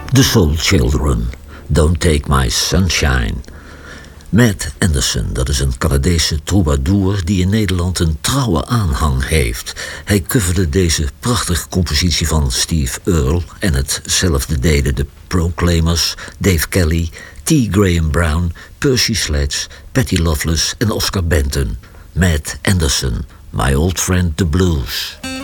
The Soul Children, Don't Take My Sunshine. Matt Anderson, dat is een Canadese troubadour die in Nederland een trouwe aanhang heeft. Hij coverde deze prachtige compositie van Steve Earle en hetzelfde deden de Proclaimers, Dave Kelly, T. Graham Brown, Percy Sledge, Patty Loveless en Oscar Benton. Matt Anderson, My Old Friend the Blues.